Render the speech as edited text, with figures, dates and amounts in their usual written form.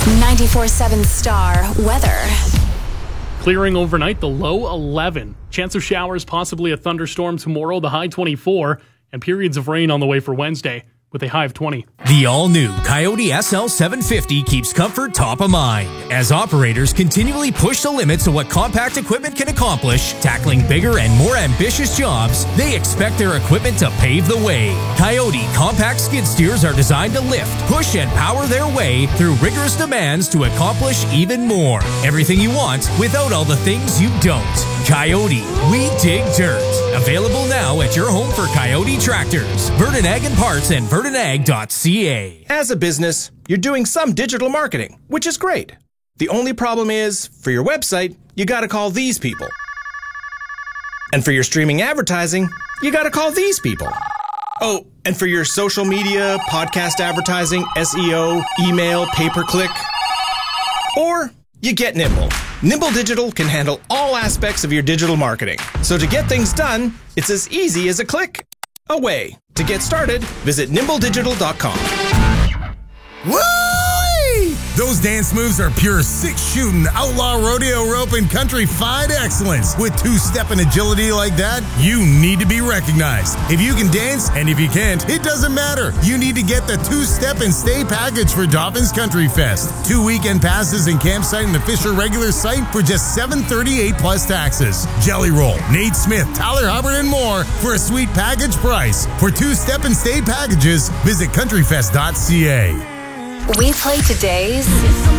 94.7 Star weather. Clearing overnight, the low 11. Chance of showers, possibly a thunderstorm tomorrow, the high 24. And periods of rain on the way for Wednesday with a high of 20. The all-new Coyote SL750 keeps comfort top of mind as operators continually push the limits of what compact equipment can accomplish. Tackling bigger and more ambitious jobs, they expect their equipment to pave the way. Coyote compact skid steers are designed to lift, push, and power their way through rigorous demands to accomplish even more. Everything you want without all the things you don't. Coyote, we dig dirt. Available now at your home for Coyote tractors. Verdon Ag and Parts and verdonag.ca. As a business, you're doing some digital marketing, which is great. The only problem is, for your website, you gotta call these people. And for your streaming advertising, you gotta call these people. Oh, and for your social media, podcast advertising, SEO, email, pay-per-click. Or you get Nimble. Nimble Digital can handle all aspects of your digital marketing. So to get things done, it's as easy as a click away. To get started, visit nimbledigital.com. Woo! Those dance moves are pure six-shooting, outlaw rodeo rope and country fine excellence. With two-step and agility like that, you need to be recognized. If you can dance, and if you can't, it doesn't matter. You need to get the two-step and stay package for Dauphin's Country Fest. 2 weekend passes and campsite in the Fisher regular site for just $738 plus taxes. Jelly Roll, Nate Smith, Tyler Hubbard, and more for a sweet package price. For two-step and stay packages, visit countryfest.ca. We play today's